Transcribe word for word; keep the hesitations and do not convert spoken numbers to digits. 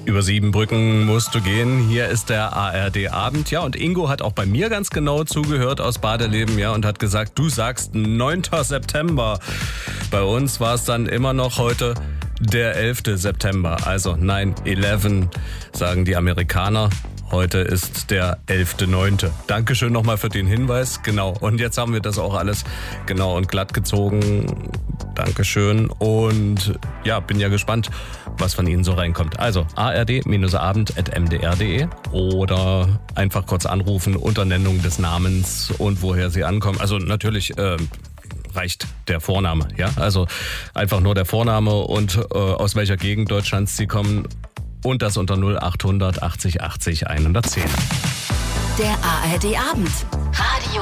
Über sieben Brücken musst du gehen. Hier ist der A R D-Abend. Ja, und Ingo hat auch bei mir ganz genau zugehört aus Badeleben, ja, und hat gesagt, du sagst neunter September. Bei uns war es dann immer noch heute der elfter September. Also nine eleven, sagen die Amerikaner. Heute ist der elfter neunte Dankeschön nochmal für den Hinweis. Genau, und jetzt haben wir das auch alles genau und glatt gezogen. Dankeschön. Und ja, bin ja gespannt, was von Ihnen so reinkommt. Also a r d abend at m d r punkt d e oder einfach kurz anrufen unter Nennung des Namens und woher Sie ankommen. Also natürlich äh, reicht der Vorname, ja. Also einfach nur der Vorname und äh, aus welcher Gegend Deutschlands Sie kommen. Und das unter null acht hundert achtzig achtzig hundertzehn. Der A R D-Abend. Radio